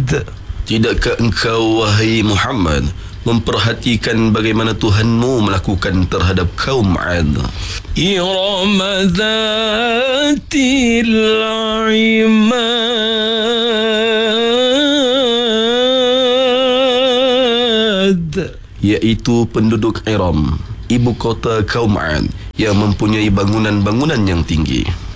Tidakkah engkau, wahai Muhammad, memperhatikan bagaimana Tuhanmu melakukan terhadap kaum 'Ad? إرم ذات العماد, Iaitu penduduk Iram, ibu kota kaum 'Ad, yang mempunyai bangunan-bangunan yang tinggi.